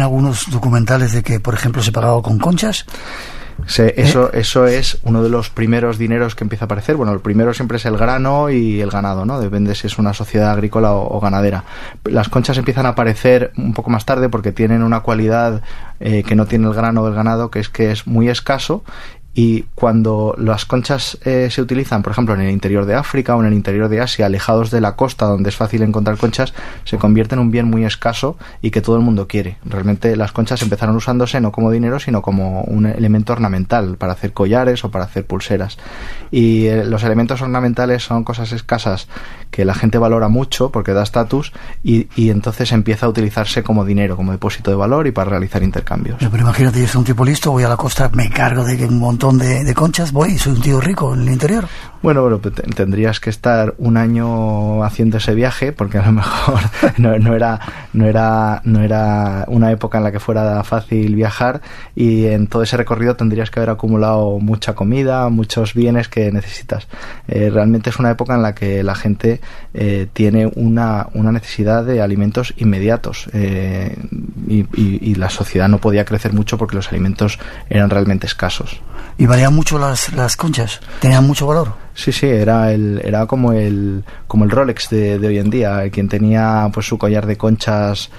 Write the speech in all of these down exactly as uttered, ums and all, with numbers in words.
algunos documentales de que, por ejemplo, se pagaba con conchas. Sí, eso, ¿Eh? eso es uno de los primeros dineros que empieza a aparecer. Bueno, el primero siempre es el grano y el ganado, ¿no? Depende si es una sociedad agrícola o, o ganadera. Las conchas empiezan a aparecer un poco más tarde porque tienen una cualidad eh, que no tiene el grano o el ganado, que es que es muy escaso. Y cuando las conchas eh, se utilizan, por ejemplo, en el interior de África o en el interior de Asia, alejados de la costa, donde es fácil encontrar conchas, se convierte en un bien muy escaso y que todo el mundo quiere. Realmente las conchas empezaron usándose no como dinero, sino como un elemento ornamental, para hacer collares o para hacer pulseras. Y eh, los elementos ornamentales son cosas escasas que la gente valora mucho porque da estatus y, y entonces empieza a utilizarse como dinero, como depósito de valor y para realizar intercambios. Pero imagínate, yo soy un tipo listo, voy a la costa, me cargo de un montón De, de conchas, voy y soy un tío rico en el interior. Bueno, bueno, tendrías que estar un año haciendo ese viaje, porque a lo mejor no, no era no era no era una época en la que fuera fácil viajar, y en todo ese recorrido tendrías que haber acumulado mucha comida, muchos bienes que necesitas. Eh, realmente es una época en la que la gente eh, tiene una, una necesidad de alimentos inmediatos, eh, y, y, y la sociedad no podía crecer mucho porque los alimentos eran realmente escasos. ¿Y valían mucho las, las conchas? ¿Tenían mucho valor? Sí, sí, era el era como el como el Rolex de, de hoy en día. Quien tenía pues su collar de conchas,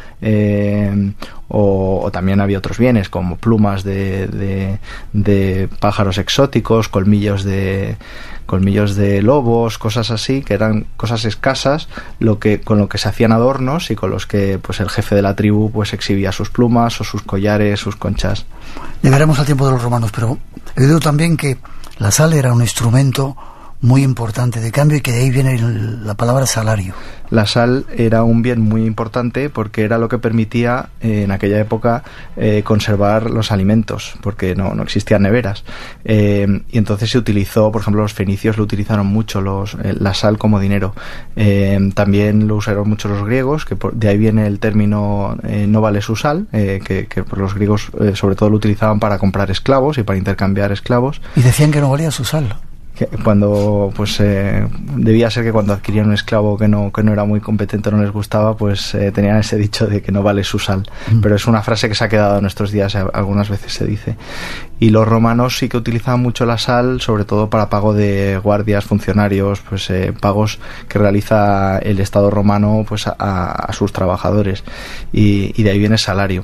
eh, o, o también había otros bienes como plumas de, de, de pájaros exóticos, colmillos de colmillos de lobos, cosas así, que eran cosas escasas, lo que con lo que se hacían adornos y con los que pues el jefe de la tribu pues exhibía sus plumas o sus collares, sus conchas. Llegaremos al tiempo de los romanos, pero he oído también que la sal era un instrumento muy importante de cambio y que de ahí viene el, la palabra salario. La sal era un bien muy importante porque era lo que permitía eh, en aquella época eh, conservar los alimentos, porque no, no existían neveras, eh, y entonces se utilizó, por ejemplo, los fenicios lo utilizaron mucho, los, eh, la sal como dinero. Eh, también lo usaron mucho los griegos, que por, de ahí viene el término eh, no vale su sal, eh, que, que por los griegos eh, sobre todo lo utilizaban para comprar esclavos y para intercambiar esclavos. Y decían que no valía su sal. Cuando pues eh, debía ser que cuando adquirían un esclavo que no que no era muy competente o no les gustaba, pues eh, tenían ese dicho de que no vale su sal. Mm. Pero es una frase que se ha quedado en nuestros días, algunas veces se dice. Y los romanos sí que utilizaban mucho la sal, sobre todo para pago de guardias, funcionarios, pues eh, pagos que realiza el Estado romano pues a, a sus trabajadores, y, y de ahí viene el salario.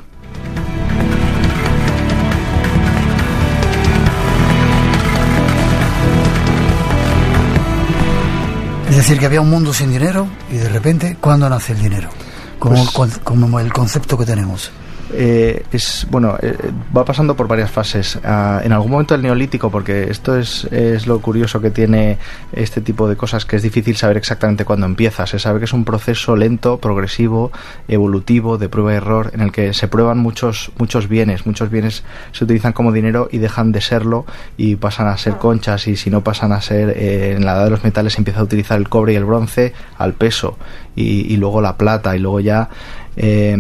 Es decir, que había un mundo sin dinero y de repente, ¿cuándo nace el dinero? Como, pues, como el concepto que tenemos. Eh, es bueno eh, va pasando por varias fases. Uh, en algún momento del Neolítico, porque esto es, es lo curioso que tiene este tipo de cosas, que es difícil saber exactamente cuándo empieza. Se sabe que es un proceso lento, progresivo, evolutivo, de prueba y error, en el que se prueban muchos muchos bienes. Muchos bienes se utilizan como dinero y dejan de serlo y pasan a ser conchas, y si no pasan a ser, eh, en la edad de los metales se empieza a utilizar el cobre y el bronce al peso, y, y luego la plata, y luego ya Eh,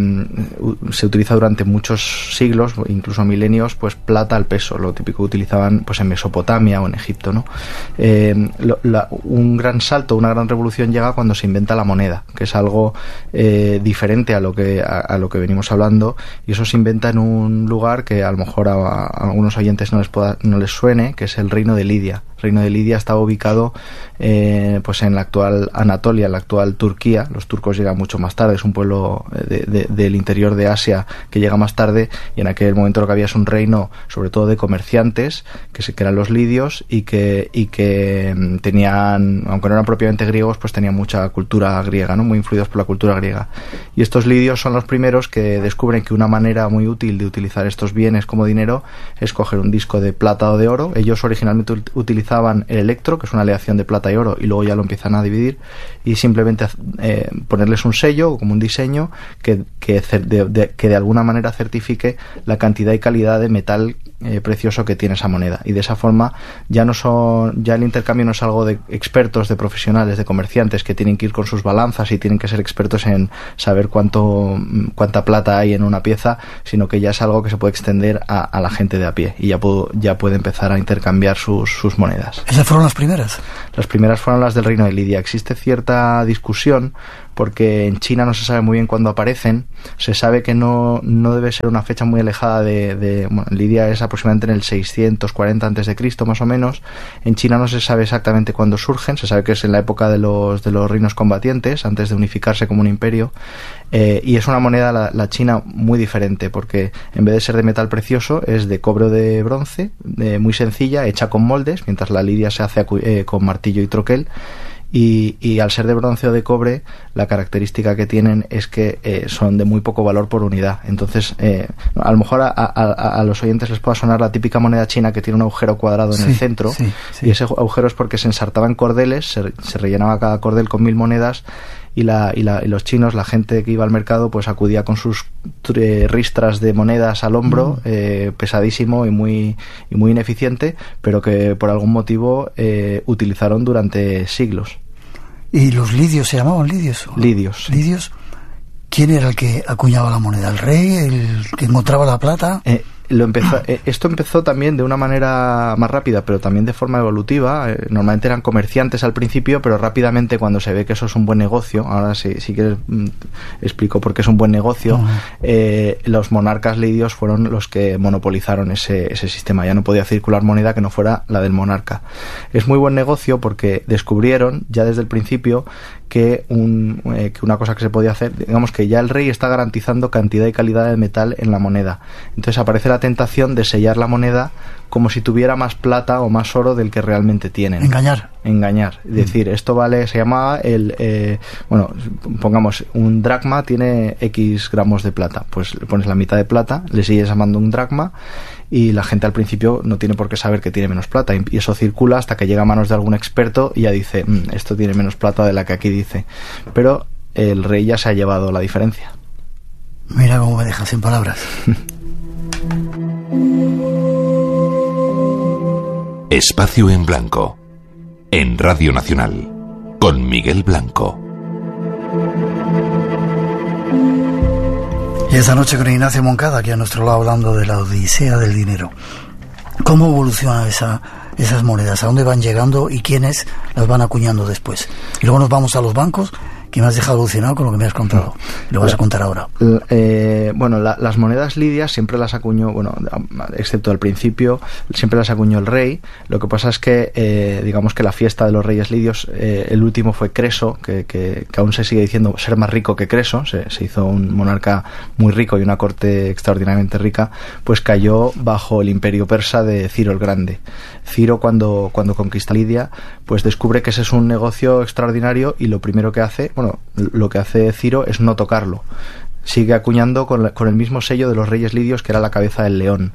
se utiliza durante muchos siglos, incluso milenios, pues plata al peso, lo típico que utilizaban pues en Mesopotamia o en Egipto, ¿no? Eh, lo, la, un gran salto, una gran revolución llega cuando se inventa la moneda, que es algo eh, diferente a lo que a, a lo que venimos hablando, y eso se inventa en un lugar que a lo mejor a, a algunos oyentes no les pueda, no les suene, que es el reino de Lidia. El reino de Lidia estaba ubicado eh, pues en la actual Anatolia, en la actual Turquía. Los turcos llegan mucho más tarde, es un pueblo de, de, del interior de Asia que llega más tarde, y en aquel momento lo que había es un reino sobre todo de comerciantes, que, se, que eran los lidios, y que, y que tenían, aunque no eran propiamente griegos, pues tenían mucha cultura griega, ¿no? Muy influidos por la cultura griega. Y estos lidios son los primeros que descubren que una manera muy útil de utilizar estos bienes como dinero es coger un disco de plata o de oro. Ellos originalmente utilizaban el electro, que es una aleación de plata y oro, y luego ya lo empiezan a dividir, y simplemente eh, ponerles un sello, como un diseño, que, que, de, de, que de alguna manera certifique la cantidad y calidad de metal eh, precioso que tiene esa moneda. Y de esa forma ya no son, ya el intercambio no es algo de expertos, de profesionales, de comerciantes que tienen que ir con sus balanzas y tienen que ser expertos en saber cuánto cuánta plata hay en una pieza, sino que ya es algo que se puede extender a, a la gente de a pie, y ya, puedo, ya puede empezar a intercambiar sus, sus monedas. ¿Esas fueron las primeras? Las primeras fueron las del reino de Lidia. Existe cierta discusión porque en China no se sabe muy bien cuándo aparecen. Se sabe que no, no debe ser una fecha muy alejada de... de bueno, Lidia es aproximadamente en el seiscientos cuarenta antes de Cristo más o menos. En China no se sabe exactamente cuándo surgen, se sabe que es en la época de los, de los reinos combatientes, antes de unificarse como un imperio. Eh, y es una moneda, la, la china, muy diferente, porque en vez de ser de metal precioso, es de cobre o de bronce, de, muy sencilla, hecha con moldes, mientras la lidia se hace eh, con martillo y troquel. Y, y al ser de bronce o de cobre, la característica que tienen es que eh, son de muy poco valor por unidad. Entonces, eh, a lo mejor a, a, a los oyentes les pueda sonar la típica moneda china que tiene un agujero cuadrado en sí, el centro, sí, sí. Y ese agujero es porque se ensartaban cordeles, se, se rellenaba cada cordel con mil monedas, y, la, y, la, y los chinos, la gente que iba al mercado, pues acudía con sus eh, ristras de monedas al hombro, mm. eh, pesadísimo y muy, y muy ineficiente, pero que por algún motivo eh, utilizaron durante siglos. ¿Y los lidios se llamaban lidios? Lidios. Sí. ¿Lidios? ¿Quién era el que acuñaba la moneda? ¿El rey? ¿El que encontraba la plata? Eh, lo empezó, eh, esto empezó también de una manera más rápida, pero también de forma evolutiva. Eh, normalmente eran comerciantes al principio, pero rápidamente, cuando se ve que eso es un buen negocio, ahora sí, sí que mm, explico por qué es un buen negocio, uh-huh. eh, los monarcas lidios fueron los que monopolizaron ese, ese sistema. Ya no podía circular moneda que no fuera la del monarca. Es muy buen negocio porque descubrieron ya desde el principio que, un, eh, que una cosa que se podía hacer, digamos que ya el rey está garantizando cantidad y calidad de metal en la moneda. Entonces aparece la tentación de sellar la moneda como si tuviera más plata o más oro del que realmente tienen. Engañar. Engañar. Es decir, esto vale, se llama el, eh, bueno, pongamos, un dracma tiene X gramos de plata. Pues le pones la mitad de plata, le sigues llamando un dracma, y la gente al principio no tiene por qué saber que tiene menos plata, y eso circula hasta que llega a manos de algún experto y ya dice, mmm, esto tiene menos plata de la que aquí dice. Pero el rey ya se ha llevado la diferencia. Mira cómo me dejas sin palabras. Espacio en Blanco, en Radio Nacional, con Miguel Blanco. Y esta noche con Ignacio Moncada, aquí a nuestro lado, hablando de la odisea del dinero. ¿Cómo evoluciona esa, esas monedas? ¿A dónde van llegando y quiénes las van acuñando después? Y luego nos vamos a los bancos, que me has dejado alucinado con lo que me has contado. Lo vas a contar ahora. Eh, bueno, la, las monedas lidias siempre las acuñó, bueno, excepto al principio, siempre las acuñó el rey. Lo que pasa es que, eh, digamos que la fiesta de los reyes lidios, eh, el último fue Creso, que, que, que aún se sigue diciendo ser más rico que Creso, se, se hizo un monarca muy rico y una corte extraordinariamente rica, pues cayó bajo el imperio persa de Ciro el Grande. Ciro, cuando, cuando conquista Lidia, pues descubre que ese es un negocio extraordinario, y lo primero que hace, bueno, lo que hace Ciro es no tocarlo. Sigue acuñando con, la, con el mismo sello de los reyes lidios, que era la cabeza del león.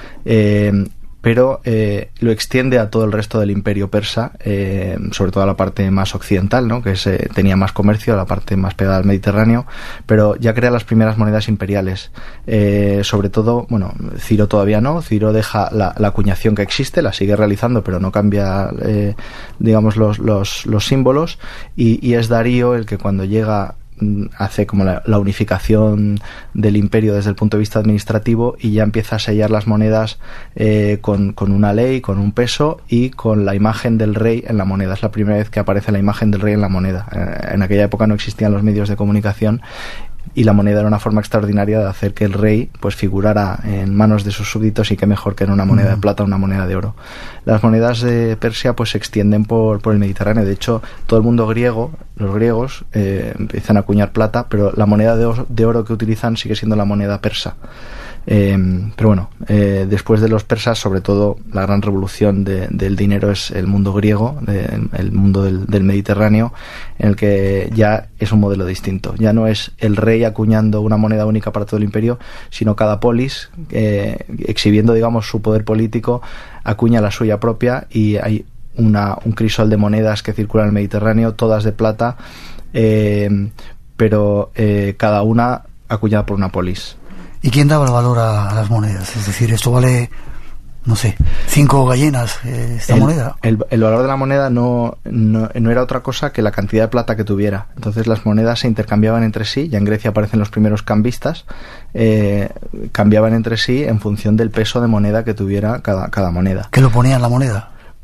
Eh, pero eh, lo extiende a todo el resto del imperio persa, eh, sobre todo a la parte más occidental, ¿no? Que se, tenía más comercio, la parte más pegada al Mediterráneo, pero ya crea las primeras monedas imperiales. Eh, sobre todo, bueno, Ciro todavía no, Ciro deja la, la acuñación que existe, la sigue realizando, pero no cambia, eh, digamos, los, los, los símbolos, y, y es Darío el que, cuando llega, hace como la, la unificación del imperio desde el punto de vista administrativo, y ya empieza a sellar las monedas eh, con, con una ley, con un peso y con la imagen del rey en la moneda. Es la primera vez que aparece la imagen del rey en la moneda. Eh, en aquella época no existían los medios de comunicación, y la moneda era una forma extraordinaria de hacer que el rey pues figurara en manos de sus súbditos, y qué mejor que en una moneda de plata o una moneda de oro. Las monedas de Persia pues se extienden por, por el Mediterráneo. De hecho, todo el mundo griego, los griegos eh, empiezan a acuñar plata, pero la moneda de oro, de oro que utilizan sigue siendo la moneda persa. Eh, pero bueno, eh, después de los persas, sobre todo la gran revolución de, del dinero es el mundo griego, de, el mundo del, del Mediterráneo, en el que ya es un modelo distinto. Ya no es el rey acuñando una moneda única para todo el imperio, sino cada polis, eh, exhibiendo, digamos, su poder político, acuña la suya propia, y hay una, un crisol de monedas que circula en el Mediterráneo, todas de plata, eh, pero eh, cada una acuñada por una polis. ¿Y quién daba el valor a, a las monedas? Es decir, esto vale, no sé, cinco gallinas, eh, esta el, moneda. El, el valor de la moneda no, no, no era otra cosa que la cantidad de plata que tuviera. Entonces las monedas se intercambiaban entre sí. Ya en Grecia aparecen los primeros cambistas. Eh, cambiaban entre sí en función del peso de moneda que tuviera cada, cada moneda. ¿Qué lo ponía en la moneda?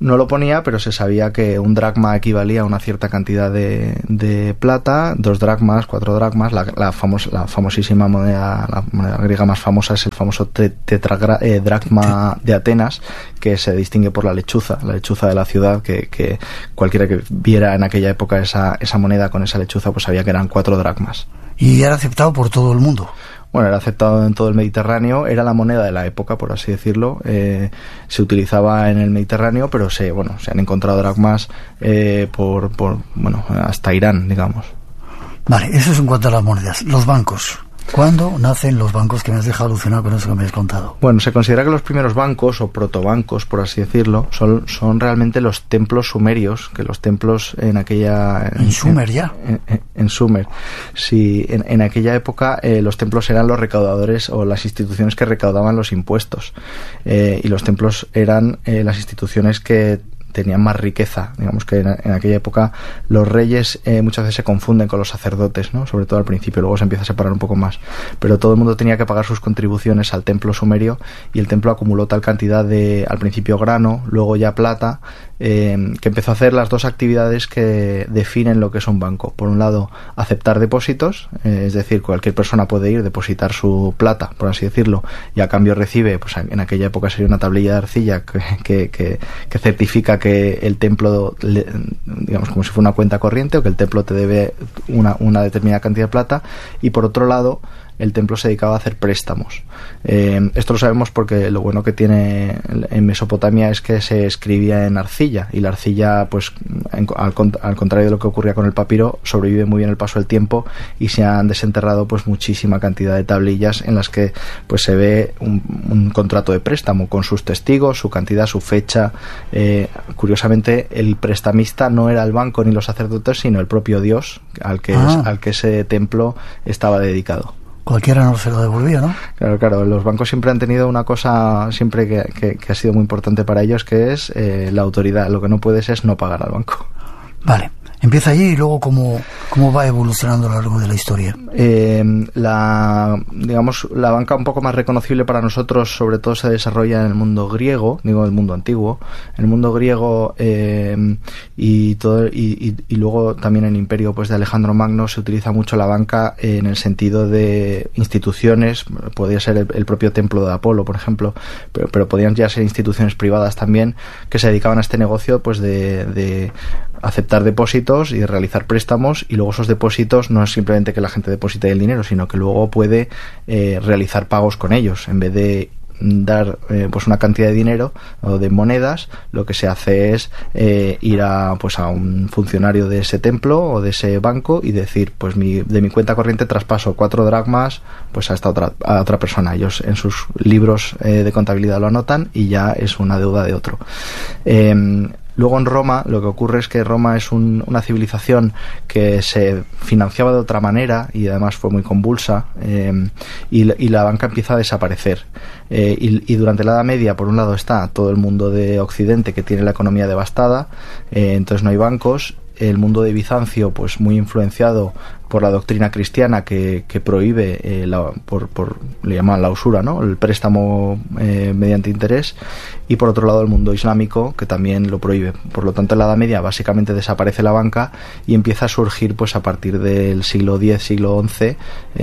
no lo ponía, pero se sabía que un dracma equivalía a una cierta cantidad de, de plata, dos dracmas, cuatro dracmas, la, la, famos, la famosísima moneda, la moneda griega más famosa es el famoso tetragrama eh, dracma de Atenas, que se distingue por la lechuza, la lechuza de la ciudad, que, que cualquiera que viera en aquella época esa, esa moneda con esa lechuza, pues sabía que eran cuatro dracmas. Y era aceptado por todo el mundo. Bueno, era aceptado en todo el Mediterráneo, era la moneda de la época, por así decirlo. Eh, se utilizaba en el Mediterráneo, pero se, bueno, se han encontrado dracmas eh, por, por, bueno, hasta Irán, digamos. Vale, eso es en cuanto a las monedas. Los bancos. ¿Cuándo nacen los bancos, que me has dejado alucinado con eso que me has contado? Bueno, se considera que los primeros bancos, o protobancos, por así decirlo, son, son realmente los templos sumerios, que los templos en aquella... ¿En, ¿En Sumer ya? En, en, en Sumer. Sí, en, en aquella época eh, los templos eran los recaudadores o las instituciones que recaudaban los impuestos. Eh, y los templos eran eh, las instituciones que tenían más riqueza. Digamos que en, en aquella época los reyes eh, muchas veces se confunden con los sacerdotes, ¿no? Sobre todo al principio, luego se empieza a separar un poco más. Pero todo el mundo tenía que pagar sus contribuciones al templo sumerio, y el templo acumuló tal cantidad de, al principio grano, luego ya plata, eh, que empezó a hacer las dos actividades que definen lo que es un banco. Por un lado, aceptar depósitos, eh, es decir, cualquier persona puede ir, depositar su plata, por así decirlo, y a cambio recibe, pues en aquella época sería una tablilla de arcilla que, que, que, que certifica que el templo, digamos, como si fuera una cuenta corriente, o que el templo te debe una, una determinada cantidad de plata. Y por otro lado, el templo se dedicaba a hacer préstamos. Eh, esto lo sabemos porque lo bueno que tiene en Mesopotamia es que se escribía en arcilla, y la arcilla, pues en, al, al contrario de lo que ocurría con el papiro, sobrevive muy bien el paso del tiempo, y se han desenterrado pues muchísima cantidad de tablillas en las que pues se ve un, un contrato de préstamo con sus testigos, su cantidad, su fecha. Eh, curiosamente, el prestamista no era el banco ni los sacerdotes, sino el propio Dios al que, ah. es, al que ese templo estaba dedicado. Cualquiera no se lo devolvía, ¿no? Claro, claro. Los bancos siempre han tenido una cosa siempre que, que, que ha sido muy importante para ellos, que es eh, la autoridad. Lo que no puedes es no pagar al banco. Vale. Empieza allí, y luego cómo, cómo va evolucionando a lo largo de la historia. Eh, la, digamos, la banca un poco más reconocible para nosotros, sobre todo, se desarrolla en el mundo griego, digo, el mundo antiguo, en el mundo griego eh, y todo, y, y, y luego también en el imperio, pues, de Alejandro Magno se utiliza mucho la banca en el sentido de instituciones. Podría ser el, el propio templo de Apolo, por ejemplo, pero, pero podían ya ser instituciones privadas también que se dedicaban a este negocio, pues, de, de aceptar depósitos y realizar préstamos, y luego esos depósitos no es simplemente que la gente deposite el dinero, sino que luego puede eh, realizar pagos con ellos. En vez de dar eh, pues una cantidad de dinero o de monedas, lo que se hace es eh, ir a pues a un funcionario de ese templo o de ese banco y decir, pues mi, de mi cuenta corriente traspaso cuatro dracmas pues a esta otra, a otra persona. Ellos en sus libros eh, de contabilidad lo anotan, y ya es una deuda de otro. eh, Luego en Roma lo que ocurre es que Roma es un, una civilización que se financiaba de otra manera, y además fue muy convulsa, eh, y, y la banca empieza a desaparecer. Eh, y, y durante la Edad Media, por un lado, está todo el mundo de Occidente, que tiene la economía devastada, eh, entonces no hay bancos. El mundo de Bizancio, pues muy influenciado por la doctrina cristiana, que, que prohíbe eh, la, por, por le llaman la usura, ¿no? El préstamo eh, mediante interés. Y por otro lado el mundo islámico, que también lo prohíbe. Por lo tanto, en la Edad Media básicamente desaparece la banca, y empieza a surgir pues a partir del siglo diez, siglo once,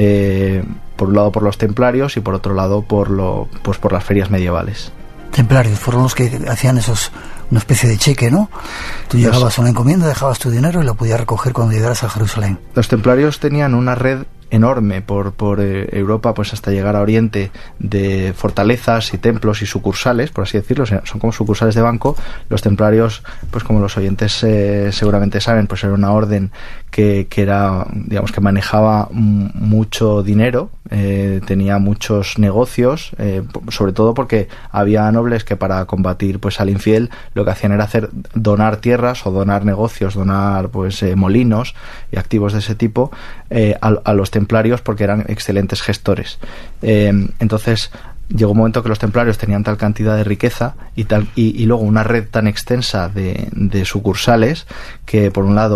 eh, por un lado por los templarios y por otro lado por lo pues por las ferias medievales. Templarios fueron los que hacían esos, una especie de cheque, ¿no? Tú llegabas los, a una encomienda, dejabas tu dinero y lo podías recoger cuando llegaras a Jerusalén. Los templarios tenían una red enorme por, por eh, Europa, pues hasta llegar a Oriente, de fortalezas y templos y sucursales, por así decirlo. O sea, son como sucursales de banco. Los templarios, pues como los oyentes eh, seguramente saben, pues era una orden que, que era, digamos, que manejaba m- mucho dinero, eh, tenía muchos negocios, eh, sobre todo porque había nobles que para combatir pues al infiel lo que hacían era hacer donar tierras o donar negocios, donar pues eh, molinos y activos de ese tipo eh, a, a los templarios, porque eran excelentes gestores. Eh, entonces llegó un momento que los templarios tenían tal cantidad de riqueza y tal y, y luego una red tan extensa de, de sucursales, que por un lado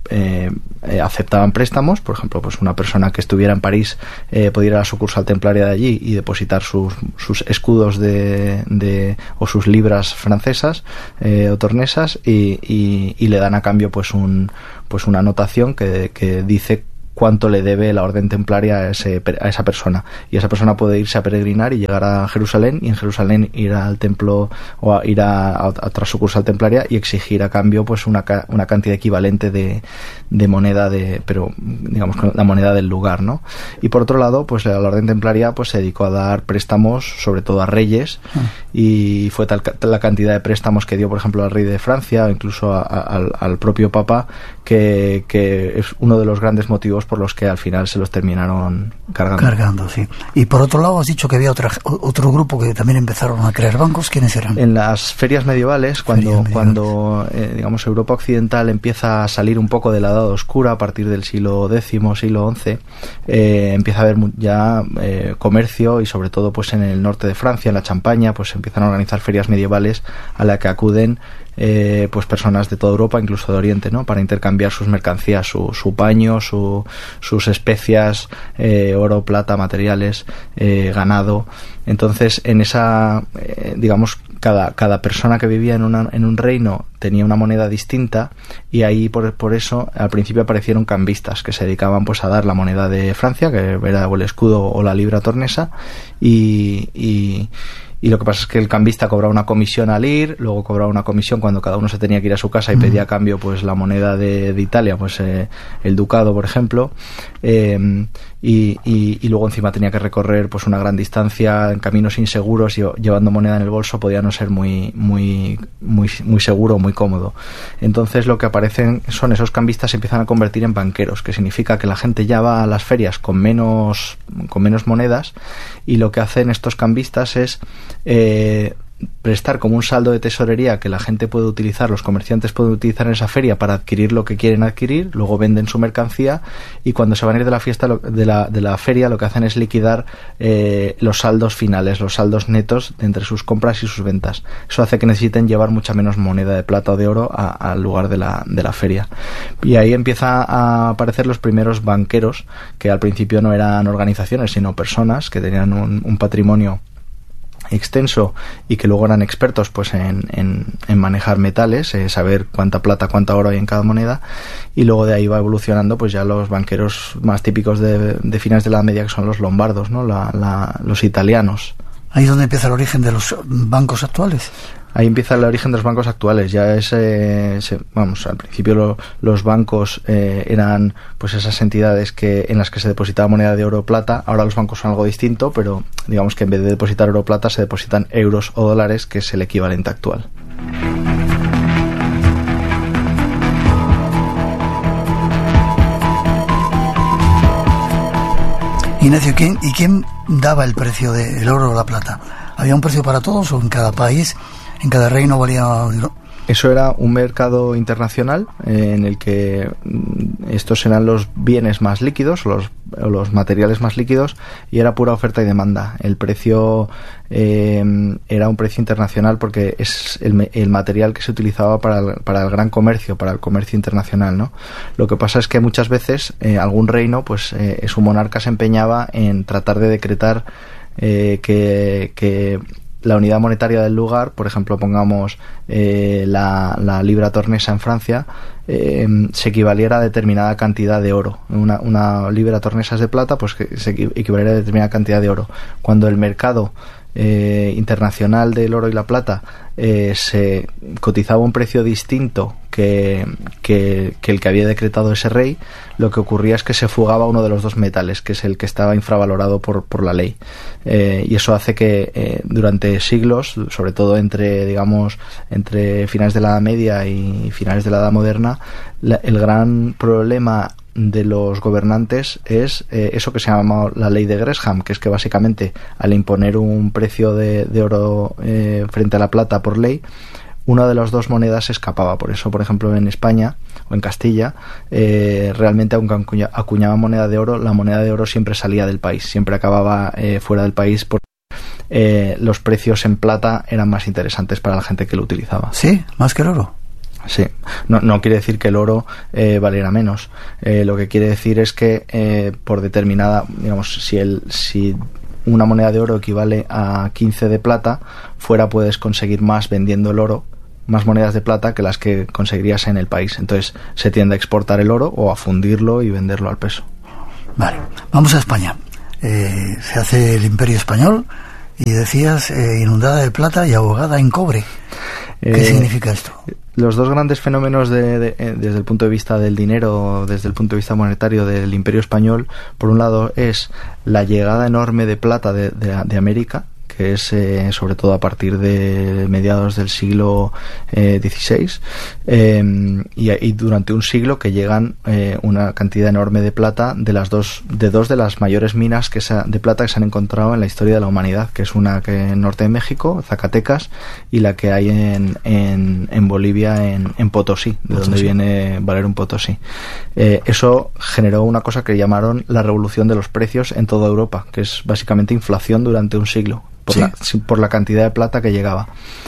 eh, eh, aceptaban préstamos. Por ejemplo, pues una persona que estuviera en París eh, podía ir a la sucursal templaria de allí y depositar sus, sus escudos de, de o sus libras francesas eh, o tornesas y, y, y le dan a cambio pues un pues una anotación que, que dice cuánto le debe la orden templaria a, ese, a esa persona, y esa persona puede irse a peregrinar y llegar a Jerusalén, y en Jerusalén ir al templo o a, ir a, a otra sucursal templaria y exigir a cambio pues una, una cantidad equivalente de, de moneda de, pero digamos la moneda del lugar, ¿no? Y por otro lado, pues la orden templaria pues se dedicó a dar préstamos sobre todo a reyes, mm. y fue tal la cantidad de préstamos que dio, por ejemplo, al rey de Francia, o incluso a, a, al, al propio Papa, que, que es uno de los grandes motivos por los que al final se los terminaron cargando. Cargando, sí. Y por otro lado has dicho que había otra, otro grupo que también empezaron a crear bancos. ¿Quiénes eran? En las ferias medievales, cuando, ferias medievales. cuando eh, digamos, Europa occidental empieza a salir un poco de la Edad Oscura a partir del siglo décimo, siglo once, eh, empieza a haber ya eh, comercio, y sobre todo pues en el norte de Francia, en la Champaña, pues empiezan a organizar ferias medievales a la que acuden Eh, pues personas de toda Europa, incluso de Oriente, ¿no? Para intercambiar sus mercancías, su, su paño, su, sus especias, eh, oro, plata, materiales, eh, ganado. Entonces, en esa, eh, digamos, cada, cada persona que vivía en, una, en un reino tenía una moneda distinta, y ahí por, por eso al principio aparecieron cambistas que se dedicaban pues a dar la moneda de Francia, que era o el escudo o la libra tornesa, y, y Y lo que pasa es que el cambista cobraba una comisión al ir, luego cobraba una comisión cuando cada uno se tenía que ir a su casa y pedía a cambio pues la moneda de, de Italia, pues eh, el ducado, por ejemplo, eh, y, y, y luego encima tenía que recorrer pues una gran distancia en caminos inseguros, y llevando moneda en el bolso podía no ser muy muy muy muy seguro, muy cómodo. Entonces lo que aparecen son esos cambistas, se empiezan a convertir en banqueros, que significa que la gente ya va a las ferias con menos con menos monedas, y lo que hacen estos cambistas es Eh, prestar como un saldo de tesorería que la gente puede utilizar, los comerciantes pueden utilizar en esa feria para adquirir lo que quieren adquirir, luego venden su mercancía, y cuando se van a ir de la fiesta de la, de la feria lo que hacen es liquidar eh, los saldos finales, los saldos netos de entre sus compras y sus ventas. Eso hace que necesiten llevar mucha menos moneda de plata o de oro al lugar de la, de la feria, y ahí empieza a aparecer los primeros banqueros, que al principio no eran organizaciones sino personas que tenían un, un patrimonio extenso y que luego eran expertos pues en, en, en manejar metales, eh, saber cuánta plata, cuánta oro hay en cada moneda, y luego de ahí va evolucionando pues ya los banqueros más típicos de, de finales de la Edad Media, que son los lombardos, ¿no? la, la, los italianos. Ahí es donde empieza el origen de los bancos actuales. Ahí empieza el origen de los bancos actuales. Ya es, eh, se, vamos, al principio lo, los bancos eh, eran pues esas entidades que en las que se depositaba moneda de oro o plata. Ahora los bancos son algo distinto, pero digamos que en vez de depositar oro o plata se depositan euros o dólares, que es el equivalente actual. Ignacio, ¿quién, ¿y quién daba el precio del oro o la plata? ¿Había un precio para todos, o en cada país, en cada reino valía? Eso era un mercado internacional eh, en el que estos eran los bienes más líquidos, los, los materiales más líquidos, y era pura oferta y demanda. El precio eh, era un precio internacional porque es el, el material que se utilizaba para el, para el gran comercio, para el comercio internacional, ¿no? Lo que pasa es que muchas veces eh, algún reino, pues eh, su monarca se empeñaba en tratar de decretar eh, que, que la unidad monetaria del lugar, por ejemplo, pongamos eh, la, la libra tornesa en Francia, eh, se equivaliera a determinada cantidad de oro. Una, una libra tornesa es de plata, pues que se equivaliera a determinada cantidad de oro. Cuando el mercado eh, internacional del oro y la plata eh, se cotizaba a un precio distinto que, que, que el que había decretado ese rey, lo que ocurría es que se fugaba uno de los dos metales, que es el que estaba infravalorado por, por la ley, eh, y eso hace que eh, durante siglos, sobre todo entre digamos entre finales de la Edad Media y finales de la Edad Moderna, la, el gran problema de los gobernantes es eh, eso que se llama la ley de Gresham, que es que básicamente al imponer un precio de, de oro eh, frente a la plata por ley, una de las dos monedas se escapaba. Por eso, por ejemplo, en España o en Castilla, eh, realmente aunque acuña, acuñaban moneda de oro, la moneda de oro siempre salía del país, siempre acababa eh, fuera del país, porque eh, los precios en plata eran más interesantes para la gente que lo utilizaba. Sí, más que el oro. Sí, no, no quiere decir que el oro eh, valiera menos. Eh, lo que quiere decir es que eh, por determinada, digamos, si el si una moneda de oro equivale a quince de plata, fuera puedes conseguir más vendiendo el oro, más monedas de plata que las que conseguirías en el país. Entonces se tiende a exportar el oro o a fundirlo y venderlo al peso. Vale, vamos a España. Eh, se hace el Imperio Español y decías eh, inundada de plata y ahogada en cobre. ¿Qué eh, significa esto? Los dos grandes fenómenos de, de, de, desde el punto de vista del dinero, desde el punto de vista monetario del Imperio Español, por un lado es la llegada enorme de plata de, de, de América, que es eh, sobre todo a partir de mediados del siglo eh, dieciséis, eh, y, y durante un siglo que llegan eh, una cantidad enorme de plata de las dos de dos de las mayores minas que se, de plata que se han encontrado en la historia de la humanidad, que es una que en el norte de México, Zacatecas, y la que hay en, en, en Bolivia, en, en Potosí, de Potosí. Donde viene Valer Potosí. Eh, eso generó una cosa que llamaron la revolución de los precios en toda Europa, que es básicamente inflación durante un siglo. Por, sí. la, por la cantidad de plata que llegaba.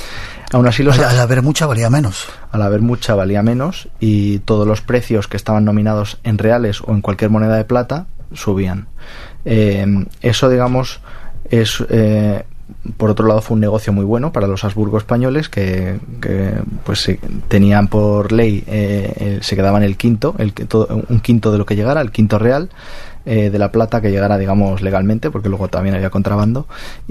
Aún así, los, al haber mucha valía menos. Al haber mucha valía menos y todos los precios que estaban nominados en reales o en cualquier moneda de plata subían. Eh, eso, digamos, es eh, por otro lado fue un negocio muy bueno para los Habsburgo españoles que, que pues sí, tenían por ley eh, eh, se quedaban el quinto, el todo, un quinto de lo que llegara, el quinto real. Eh, de la plata que llegara, digamos, legalmente, porque luego también había contrabando,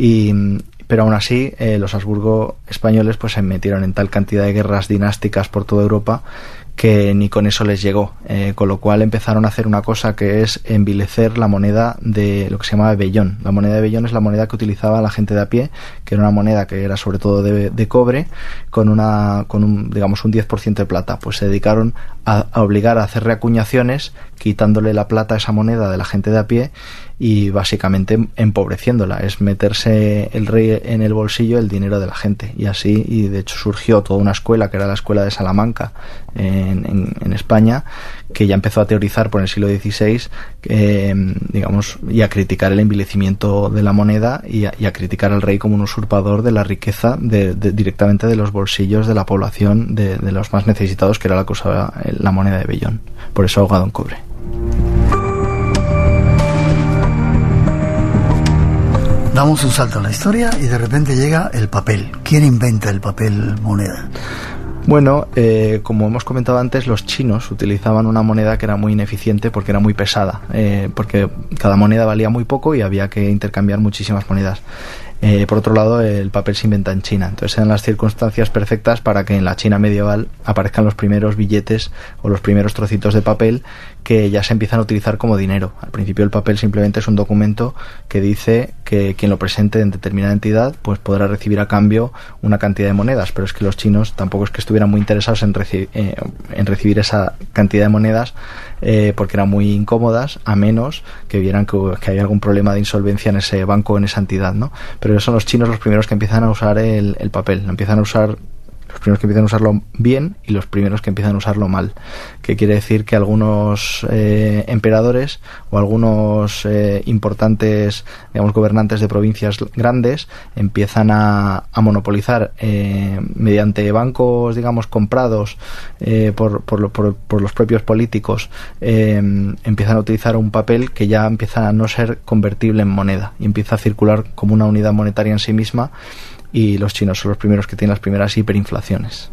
y pero aún así eh, los Habsburgo españoles pues se metieron en tal cantidad de guerras dinásticas por toda Europa que ni con eso les llegó, eh, con lo cual empezaron a hacer una cosa que es envilecer la moneda de lo que se llamaba vellón. La moneda de vellón es la moneda que utilizaba la gente de a pie, que era una moneda que era sobre todo de, de cobre, con una con un, digamos, un diez por ciento de plata. Pues se dedicaron a, a obligar a hacer reacuñaciones, quitándole la plata a esa moneda de la gente de a pie y básicamente empobreciéndola. Es meterse el rey en el bolsillo el dinero de la gente, y así, y de hecho surgió toda una escuela que era la escuela de Salamanca en, en, en España, que ya empezó a teorizar por el siglo dieciséis, eh, digamos, y a criticar el envilecimiento de la moneda y a, y a criticar al rey como un usurpador de la riqueza de, de, directamente de los bolsillos de la población, de, de los más necesitados, que era la que usaba la moneda de vellón. Por eso ahogado en cobre. Damos un salto a la historia y de repente llega el papel. ¿Quién inventa el papel moneda? Bueno, eh, como hemos comentado antes, los chinos utilizaban una moneda que era muy ineficiente porque era muy pesada, eh, porque cada moneda valía muy poco y había que intercambiar muchísimas monedas. Eh, por otro lado, el papel se inventa en China, entonces eran las circunstancias perfectas para que en la China medieval aparezcan los primeros billetes o los primeros trocitos de papel que ya se empiezan a utilizar como dinero. Al principio el papel simplemente es un documento que dice que quien lo presente en determinada entidad pues podrá recibir a cambio una cantidad de monedas, pero es que los chinos tampoco es que estuvieran muy interesados en, reci- eh, en recibir esa cantidad de monedas eh, porque eran muy incómodas, a menos que vieran que, que hay algún problema de insolvencia en ese banco o en esa entidad, ¿no? Pero son los chinos los primeros que empiezan a usar el, el papel, empiezan a usar los primeros que empiezan a usarlo bien y los primeros que empiezan a usarlo mal, que quiere decir que algunos eh, emperadores o algunos eh, importantes, digamos, gobernantes de provincias grandes empiezan a, a monopolizar eh, mediante bancos, digamos, comprados eh, por, por, lo, por, por los propios políticos, eh, empiezan a utilizar un papel que ya empieza a no ser convertible en moneda y empieza a circular como una unidad monetaria en sí misma. Y los chinos son los primeros que tienen las primeras hiperinflaciones.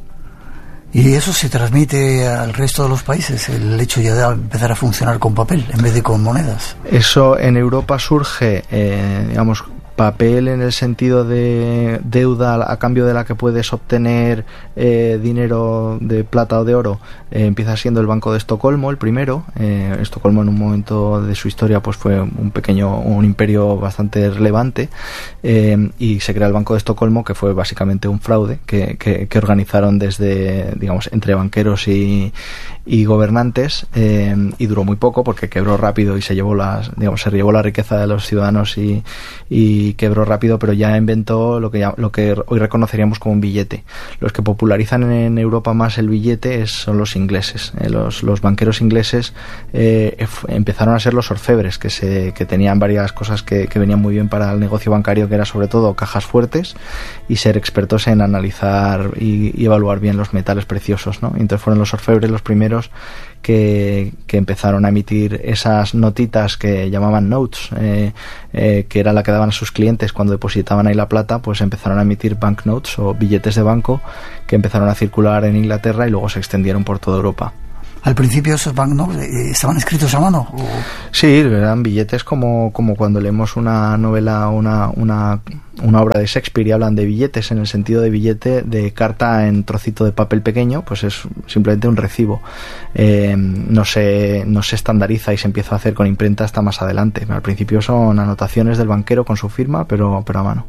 ¿Y eso se transmite al resto de los países? El hecho ya de empezar a funcionar con papel en vez de con monedas. Eso en Europa surge, eh, digamos, papel en el sentido de deuda a cambio de la que puedes obtener eh, dinero de plata o de oro. Eh, empieza siendo el Banco de Estocolmo el primero. eh, Estocolmo en un momento de su historia pues fue un pequeño, un imperio bastante relevante, eh, y se crea el Banco de Estocolmo, que fue básicamente un fraude que, que, que organizaron desde, digamos, entre banqueros y, y gobernantes, eh, y duró muy poco porque quebró rápido y se llevó las, digamos, se llevó la riqueza de los ciudadanos y, y y quebró rápido, pero ya inventó lo que ya, lo que hoy reconoceríamos como un billete. Los que popularizan en Europa más el billete es, son los ingleses. Eh, los, los banqueros ingleses eh, f- empezaron a ser los orfebres, que se que tenían varias cosas que, que venían muy bien para el negocio bancario, que era sobre todo cajas fuertes y ser expertos en analizar y, y evaluar bien los metales preciosos, ¿no? Entonces fueron los orfebres los primeros que, que empezaron a emitir esas notitas que llamaban notes, eh, eh, que era la que daban a sus clientes cuando depositaban ahí la plata. Pues empezaron a emitir banknotes o billetes de banco que empezaron a circular en Inglaterra y luego se extendieron por toda Europa. Al principio esos banknotes estaban escritos a mano. ¿O? Sí, eran billetes como, como cuando leemos una novela, una, una, una obra de Shakespeare y hablan de billetes en el sentido de billete de carta en trocito de papel pequeño, pues es simplemente un recibo. Eh, no se, no se estandariza y se empieza a hacer con imprenta hasta más adelante. Al principio son anotaciones del banquero con su firma, pero, pero a mano.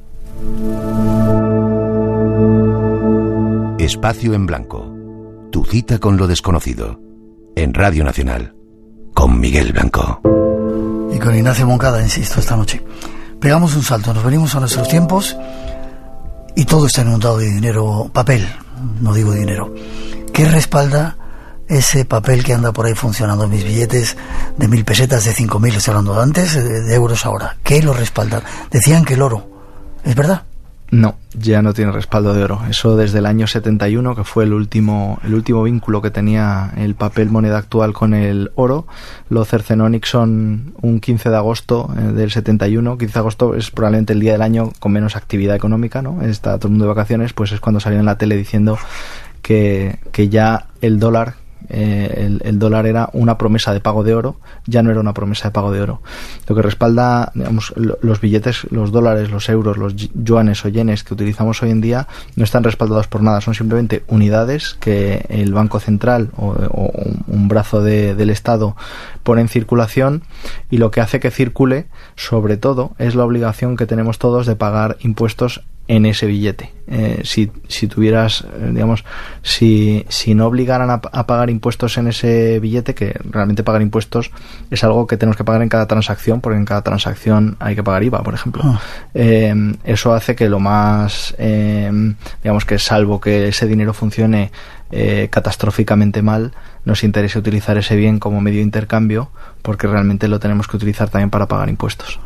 Espacio en Blanco. Tu cita con lo desconocido. En Radio Nacional, con Miguel Blanco. Y con Ignacio Moncada, insisto, esta noche. Pegamos un salto, nos venimos a nuestros tiempos y todo está inundado de dinero, papel, no digo dinero. ¿Qué respalda ese papel que anda por ahí funcionando? Mis billetes de mil pesetas, de cinco mil, estoy hablando de antes, de euros ahora. ¿Qué lo respalda? Decían que el oro, ¿es verdad? No, ya no tiene respaldo de oro. Eso desde el año setenta y uno, que fue el último el último vínculo que tenía el papel moneda actual con el oro, lo cercenó Nixon un quince de agosto del setenta y uno. quince de agosto es probablemente el día del año con menos actividad económica, ¿no? Está todo el mundo de vacaciones, pues es cuando salió en la tele diciendo que, que ya el dólar... Eh, el, el dólar era una promesa de pago de oro, ya no era una promesa de pago de oro. Lo que respalda, digamos, los billetes, los dólares, los euros, los yuanes o yenes que utilizamos hoy en día no están respaldados por nada, son simplemente unidades que el Banco Central o, o un brazo de, del Estado pone en circulación, y lo que hace que circule, sobre todo, es la obligación que tenemos todos de pagar impuestos en ese billete. Eh, si, si tuvieras, eh, digamos, si, si no obligaran a, a pagar impuestos en ese billete, que realmente pagar impuestos es algo que tenemos que pagar en cada transacción, porque en cada transacción hay que pagar I V A, por ejemplo. Oh. Eh, eso hace que lo más, eh, digamos que salvo que ese dinero funcione eh, catastróficamente mal, nos interese utilizar ese bien como medio de intercambio, porque realmente lo tenemos que utilizar también para pagar impuestos.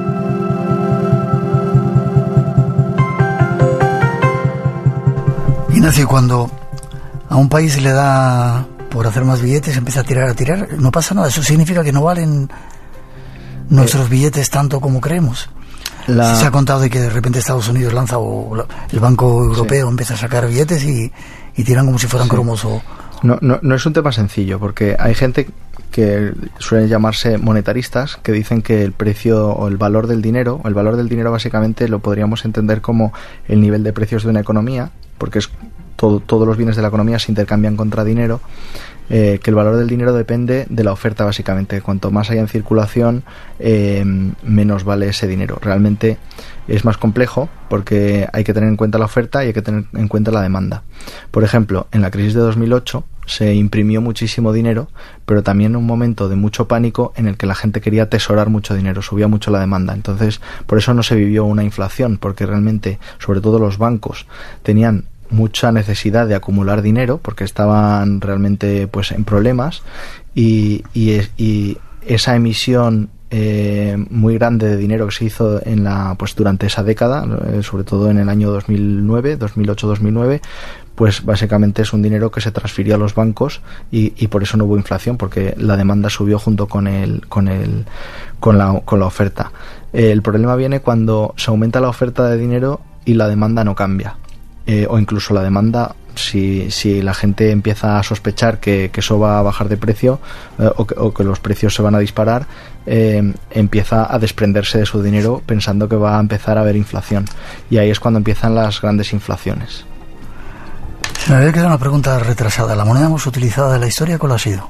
Ignacio, cuando a un país le da por hacer más billetes, empieza a tirar, a tirar, no pasa nada. Eso significa que no valen nuestros eh, billetes tanto como creemos. La... Se ha contado de que de repente Estados Unidos lanza, o el Banco Europeo sí. empieza a sacar billetes y, y tiran como si fueran sí. cromos. O... No, no, no es un tema sencillo, porque hay gente que suelen llamarse monetaristas, que dicen que el precio o el valor del dinero, el valor del dinero básicamente lo podríamos entender como el nivel de precios de una economía, porque es todo, todos los bienes de la economía se intercambian contra dinero, eh, que el valor del dinero depende de la oferta básicamente. Cuanto más haya en circulación, eh, menos vale ese dinero. Realmente es más complejo porque hay que tener en cuenta la oferta y hay que tener en cuenta la demanda. Por ejemplo, en la crisis de dos mil ocho se imprimió muchísimo dinero, pero también en un momento de mucho pánico en el que la gente quería atesorar mucho dinero, subía mucho la demanda. Entonces, por eso no se vivió una inflación, porque realmente, sobre todo los bancos, tenían mucha necesidad de acumular dinero porque estaban realmente pues en problemas, y, y, y esa emisión eh, muy grande de dinero que se hizo en la pues durante esa década, eh, sobre todo en el año dos mil nueve, dos mil ocho dos mil nueve, pues básicamente es un dinero que se transfirió a los bancos, y, y por eso no hubo inflación, porque la demanda subió junto con el con el con la con la oferta. Eh, el problema viene cuando se aumenta la oferta de dinero y la demanda no cambia. Eh, o incluso la demanda, si, si la gente empieza a sospechar que, que eso va a bajar de precio, eh, o, que, o que los precios se van a disparar, eh, empieza a desprenderse de su dinero pensando que va a empezar a haber inflación, y ahí es cuando empiezan las grandes inflaciones. Se me había quedado una pregunta retrasada. ¿La moneda más utilizada de la historia cuál ha sido?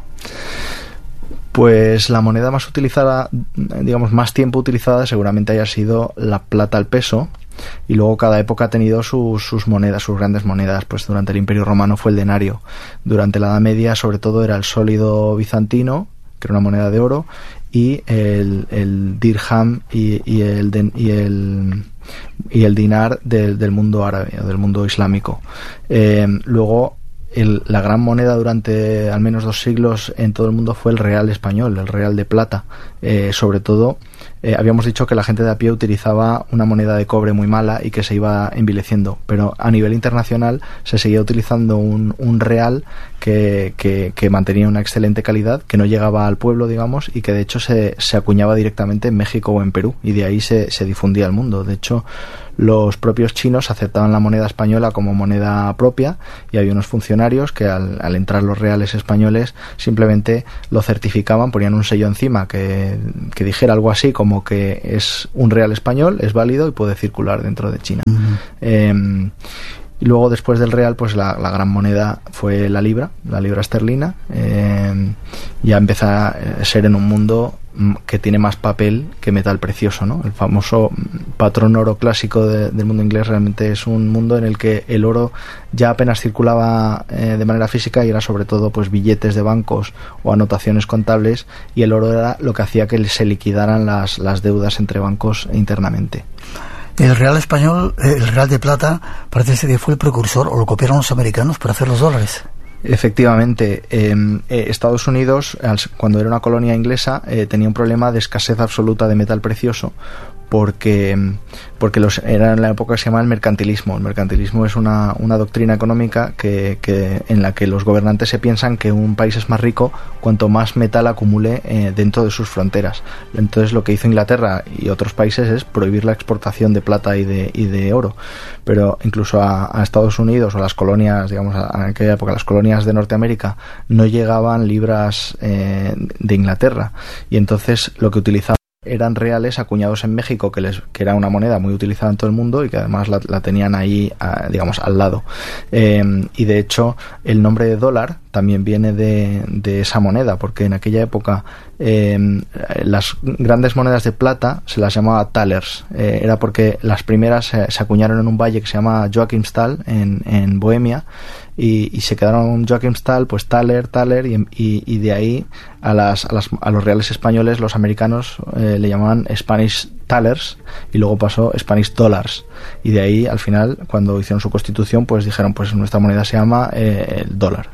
Pues la moneda más utilizada, digamos más tiempo utilizada, seguramente haya sido la plata al peso, y luego cada época ha tenido sus, sus monedas, sus grandes monedas. Pues durante el Imperio Romano fue el denario, durante la Edad Media sobre todo era el sólido bizantino, que era una moneda de oro, y el, el dirham y, y el den, y el y el dinar de, del mundo árabe o del mundo islámico. Eh, luego el, la gran moneda durante al menos dos siglos en todo el mundo fue el real español, el real de plata. Eh, sobre todo eh, habíamos dicho que la gente de a pie utilizaba una moneda de cobre muy mala y que se iba envileciendo, pero a nivel internacional se seguía utilizando un, un real que, que, que mantenía una excelente calidad, que no llegaba al pueblo, digamos, y que de hecho se, se acuñaba directamente en México o en Perú, y de ahí se, se difundía al mundo. De hecho, los propios chinos aceptaban la moneda española como moneda propia, y había unos funcionarios que al, al entrar los reales españoles simplemente lo certificaban, ponían un sello encima que, que dijera algo así como que es un real español, es válido y puede circular dentro de China. Uh-huh. eh, Y luego, después del real, pues la, la gran moneda fue la libra, la libra esterlina. Eh, ya empieza a ser en un mundo que tiene más papel que metal precioso, ¿no? El famoso patrón oro clásico de, del mundo inglés realmente es un mundo en el que el oro ya apenas circulaba eh, de manera física, y era sobre todo pues billetes de bancos o anotaciones contables, y el oro era lo que hacía que se liquidaran las, las deudas entre bancos internamente. El real español, el real de plata, parece ser que fue el precursor, o lo copiaron los americanos para hacer los dólares. Efectivamente, eh, eh, Estados Unidos, cuando era una colonia inglesa, eh, tenía un problema de escasez absoluta de metal precioso, porque porque los era en la época que se llama el mercantilismo. El mercantilismo es una, una doctrina económica que, que en la que los gobernantes se piensan que un país es más rico cuanto más metal acumule eh, dentro de sus fronteras. Entonces, lo que hizo Inglaterra y otros países es prohibir la exportación de plata y de y de oro. Pero incluso a, a Estados Unidos o a las colonias, digamos, a, a aquella época, las colonias de Norteamérica, no llegaban libras eh, de Inglaterra, y entonces lo que utilizaban eran reales acuñados en México, que les que era una moneda muy utilizada en todo el mundo y que además la, la tenían ahí, a, digamos, al lado. Eh, y de hecho, el nombre de dólar también viene de, de esa moneda, porque en aquella época eh, las grandes monedas de plata se las llamaba thalers. Eh, era porque las primeras se, se acuñaron en un valle que se llama Joachimsthal, en, en Bohemia, y, y se quedaron Joachimsthal, pues thaler, thaler, y, y, y de ahí a, las, a, las, a los reales españoles, los americanos eh, le llamaban Spanish thalers, y luego pasó Spanish dollars, y de ahí al final, cuando hicieron su constitución, pues dijeron, pues nuestra moneda se llama eh, el dólar.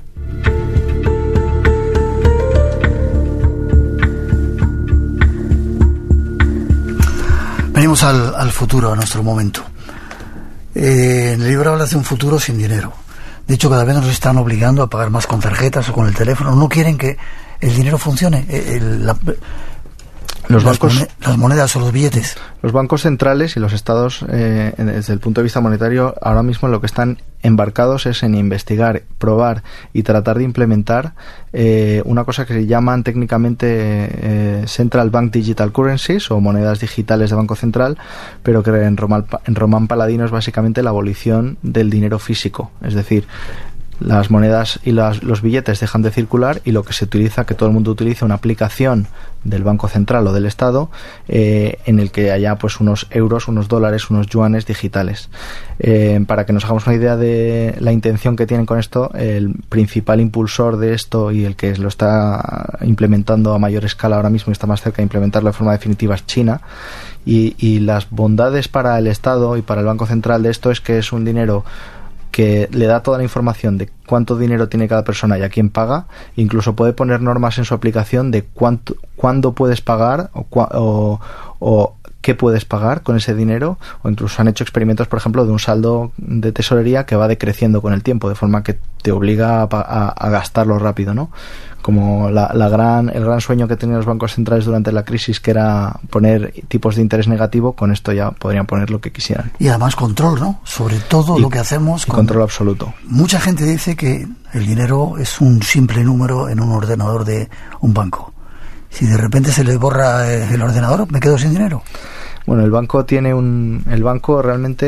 Venimos al, al futuro, a nuestro momento. Eh, en el libro hablas de un futuro sin dinero. De hecho, cada vez nos están obligando a pagar más con tarjetas o con el teléfono. No quieren que el dinero funcione. El, la, Los las, bancos, moned- las monedas o los billetes. Los bancos centrales y los estados, eh, desde el punto de vista monetario, ahora mismo lo que están embarcados es en investigar, probar y tratar de implementar eh, una cosa que se llaman técnicamente eh, Central Bank Digital Currencies, o monedas digitales de Banco Central, pero que en Román, en Román Paladino es básicamente la abolición del dinero físico. Es decir, las monedas y las, los billetes dejan de circular, y lo que se utiliza, que todo el mundo utiliza una aplicación del Banco Central o del Estado eh, en el que haya pues unos euros, unos dólares, unos yuanes digitales. Eh, para que nos hagamos una idea de la intención que tienen con esto, el principal impulsor de esto y el que lo está implementando a mayor escala ahora mismo y está más cerca de implementarlo de forma definitiva es China. Y, y las bondades para el Estado y para el Banco Central de esto es que es un dinero que le da toda la información de cuánto dinero tiene cada persona y a quién paga. Incluso puede poner normas en su aplicación de cuánto, cuándo puedes pagar o, cua, o, o qué puedes pagar con ese dinero, o incluso han hecho experimentos, por ejemplo, de un saldo de tesorería que va decreciendo con el tiempo, de forma que te obliga a, a, a gastarlo rápido, ¿no? Como la, la gran, el gran sueño que tenían los bancos centrales durante la crisis, que era poner tipos de interés negativo, con esto ya podrían poner lo que quisieran. Y además control, ¿no? Sobre todo y, lo que hacemos. Y control absoluto. Mucha gente dice que el dinero es un simple número en un ordenador de un banco. Si de repente se les borra el ordenador, me quedo sin dinero. Bueno, el banco tiene un, el banco realmente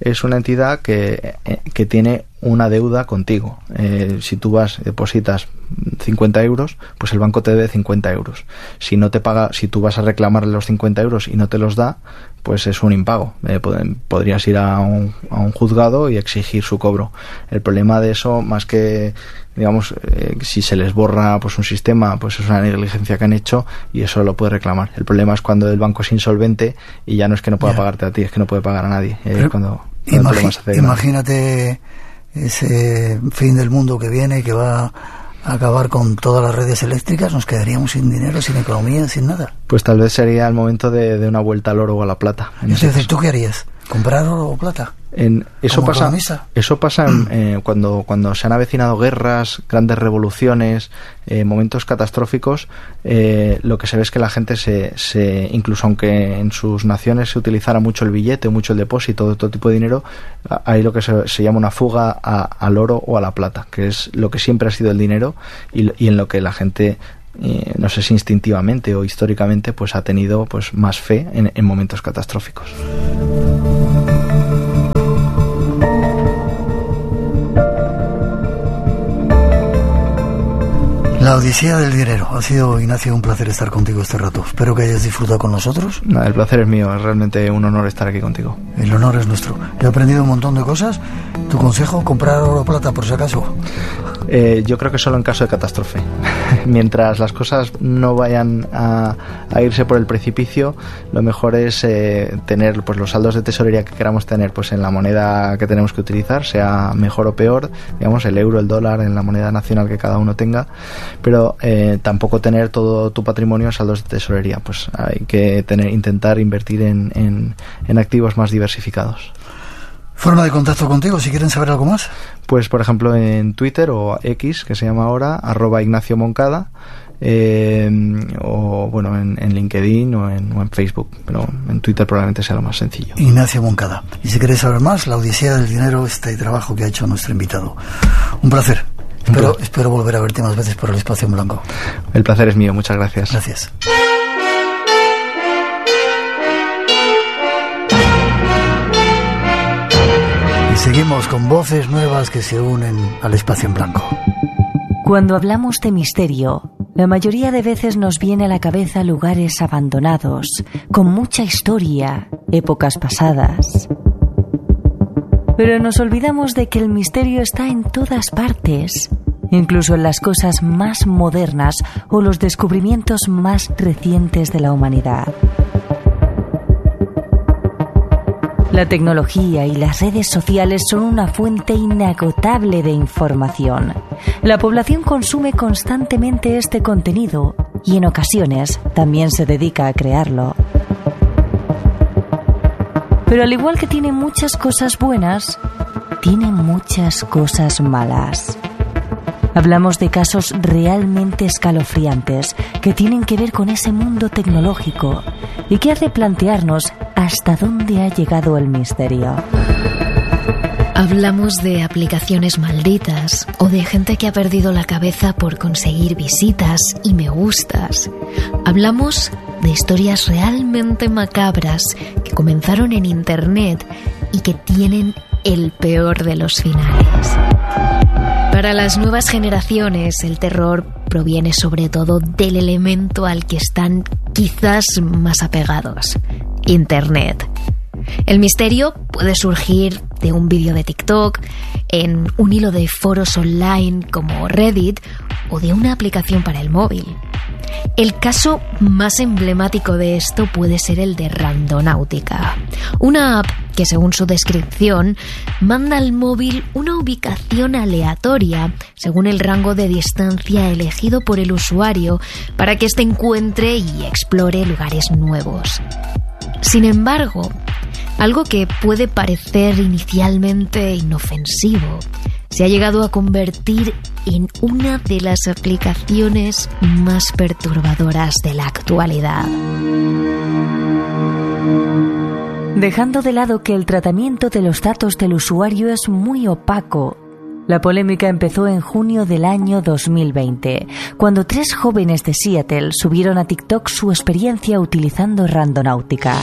es una entidad que, que tiene una deuda contigo. Eh, si tú vas, depositas cincuenta euros, pues el banco te debe cincuenta euros. Si no te paga, si tú vas a reclamarle los cincuenta euros y no te los da, pues es un impago. Eh, pod- podrías ir a un, a un juzgado y exigir su cobro. El problema de eso, más que, digamos, eh, si se les borra pues un sistema, pues es una negligencia que han hecho y eso lo puede reclamar. El problema es cuando el banco es insolvente y ya no es que no pueda ya. pagarte a ti, es que no puede pagar a nadie. Eh, Pero cuando, cuando imagi- te lo vas a hacer imagínate ese fin del mundo que viene, que va a acabar con todas las redes eléctricas, nos quedaríamos sin dinero, sin economía, sin nada. Pues tal vez sería el momento de, de una vuelta al oro o a la plata. En Es ese decir, caso. ¿tú qué harías? ¿Comprar oro o plata? En, eso ¿Como pasa, economista? eso pasa en, eh, cuando, cuando se han avecinado guerras, grandes revoluciones, eh, momentos catastróficos. Eh, lo que se ve es que la gente se, se, incluso aunque en sus naciones se utilizara mucho el billete, mucho el depósito de todo tipo de dinero, hay lo que se, se llama una fuga a, al oro o a la plata, que es lo que siempre ha sido el dinero y, y en lo que la gente, eh, no sé si instintivamente o históricamente, pues ha tenido pues más fe en, en momentos catastróficos. La odisea del dinero. Ha sido, Ignacio, un placer estar contigo este rato. Espero que hayas disfrutado con nosotros. Nada, el placer es mío, es realmente un honor estar aquí contigo. El honor es nuestro. He aprendido un montón de cosas. ¿Tu consejo? ¿Comprar oro o plata, por si acaso? Eh, yo creo que solo en caso de catástrofe. Mientras las cosas no vayan a, a irse por el precipicio, lo mejor es eh, tener pues los saldos de tesorería que queramos tener pues en la moneda que tenemos que utilizar, sea mejor o peor, digamos el euro, el dólar, en la moneda nacional que cada uno tenga, pero eh, tampoco tener todo tu patrimonio en saldos de tesorería. Pues hay que tener, intentar invertir en, en, en activos más diversificados. ¿Forma de contacto contigo si quieren saber algo más? Pues por ejemplo en Twitter o X, que se llama ahora, arroba Ignacio Moncada, eh, o bueno en, en LinkedIn o en, o en Facebook, pero en Twitter probablemente sea lo más sencillo. Ignacio Moncada. Y si queréis saber más, la odisea del dinero, este trabajo que ha hecho nuestro invitado. Un placer. Un Espero, placer. espero volver a verte más veces por el espacio en blanco. El placer es mío, muchas gracias. Gracias. Y seguimos con voces nuevas que se unen al espacio en blanco. Cuando hablamos de misterio, la mayoría de veces nos viene a la cabeza lugares abandonados, con mucha historia, épocas pasadas. Pero nos olvidamos de que el misterio está en todas partes, incluso en las cosas más modernas o los descubrimientos más recientes de la humanidad. La tecnología y las redes sociales son una fuente inagotable de información. La población consume constantemente este contenido y en ocasiones también se dedica a crearlo. Pero al igual que tiene muchas cosas buenas, tiene muchas cosas malas. Hablamos de casos realmente escalofriantes que tienen que ver con ese mundo tecnológico y que hace plantearnos hasta dónde ha llegado el misterio. Hablamos de aplicaciones malditas o de gente que ha perdido la cabeza por conseguir visitas y me gustas. Hablamos de historias realmente macabras que comenzaron en Internet y que tienen el peor de los finales. Para las nuevas generaciones, el terror proviene sobre todo del elemento al que están quizás más apegados: Internet. El misterio puede surgir de un vídeo de TikTok, en un hilo de foros online como Reddit o de una aplicación para el móvil. El caso más emblemático de esto puede ser el de Randonautica, una app que, según su descripción, manda al móvil una ubicación aleatoria según el rango de distancia elegido por el usuario para que éste encuentre y explore lugares nuevos. Sin embargo, algo que puede parecer inicialmente inofensivo se ha llegado a convertir en una de las aplicaciones más perturbadoras de la actualidad. Dejando de lado que el tratamiento de los datos del usuario es muy opaco, La polémica empezó en junio del año dos mil veinte, cuando tres jóvenes de Seattle subieron a TikTok su experiencia utilizando Randonáutica.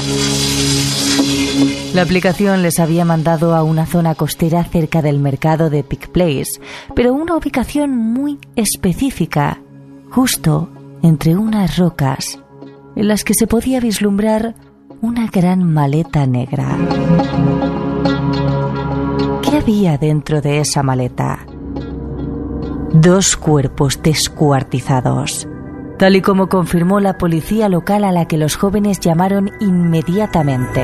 La aplicación les había mandado a una zona costera cerca del mercado de Pike Place, pero una ubicación muy específica, justo entre unas rocas, en las que se podía vislumbrar una gran maleta negra. ¿Qué había dentro de esa maleta? Dos cuerpos descuartizados, tal y como confirmó la policía local, a la que los jóvenes llamaron inmediatamente.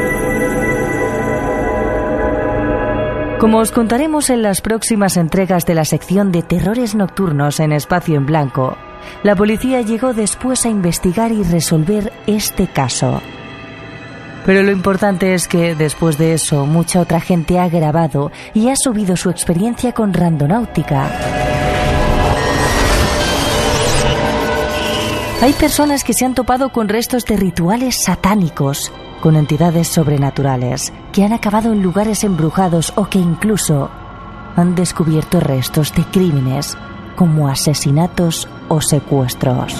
Como os contaremos en las próximas entregas de la sección de terrores nocturnos en Espacio en Blanco, la policía llegó después a investigar y resolver este caso. Pero lo importante es que, después de eso, mucha otra gente ha grabado y ha subido su experiencia con Randonáutica. Hay personas que se han topado con restos de rituales satánicos, con entidades sobrenaturales, que han acabado en lugares embrujados o que incluso han descubierto restos de crímenes, como asesinatos o secuestros.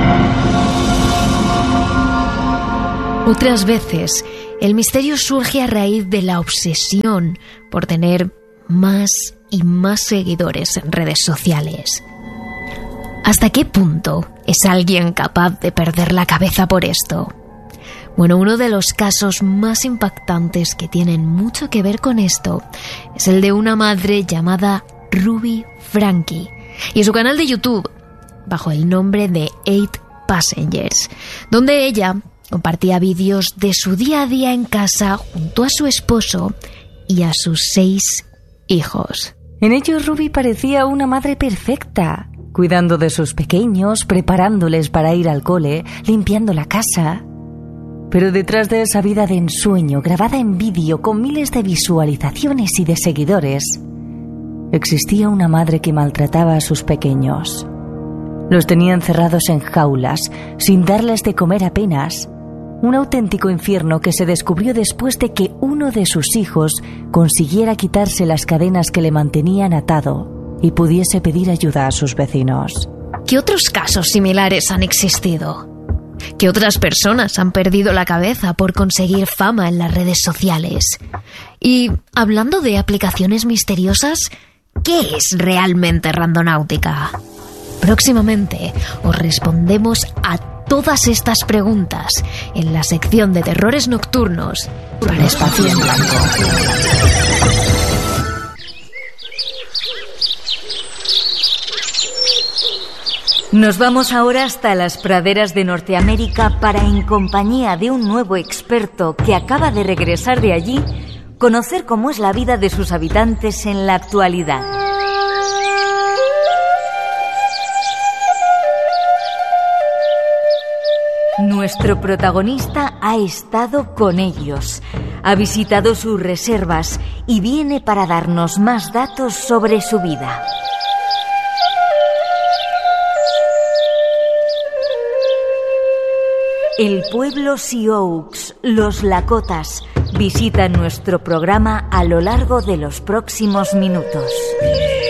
Otras veces, el misterio surge a raíz de la obsesión por tener más y más seguidores en redes sociales. ¿Hasta qué punto es alguien capaz de perder la cabeza por esto? Bueno, uno de los casos más impactantes que tienen mucho que ver con esto es el de una madre llamada Ruby Franke y su canal de YouTube bajo el nombre de Eight Passengers, donde ella compartía vídeos de su día a día en casa junto a su esposo y a sus seis hijos. En ellos Ruby parecía una madre perfecta, cuidando de sus pequeños, preparándoles para ir al cole, limpiando la casa. Pero detrás de esa vida de ensueño, grabada en vídeo con miles de visualizaciones y de seguidores, existía una madre que maltrataba a sus pequeños. Los tenía encerrados en jaulas, sin darles de comer apenas. Un auténtico infierno que se descubrió después de que uno de sus hijos consiguiera quitarse las cadenas que le mantenían atado y pudiese pedir ayuda a sus vecinos. ¿Qué otros casos similares han existido? ¿Qué otras personas han perdido la cabeza por conseguir fama en las redes sociales? Y hablando de aplicaciones misteriosas, ¿qué es realmente Randonáutica? Próximamente os respondemos a todas estas preguntas en la sección de terrores nocturnos para Espacio en Blanco. Nos vamos ahora hasta las praderas de Norteamérica para, en compañía de un nuevo experto que acaba de regresar de allí, conocer cómo es la vida de sus habitantes en la actualidad. Nuestro protagonista ha estado con ellos, ha visitado sus reservas y viene para darnos más datos sobre su vida. El pueblo Sioux, los Lakotas, visitan nuestro programa a lo largo de los próximos minutos.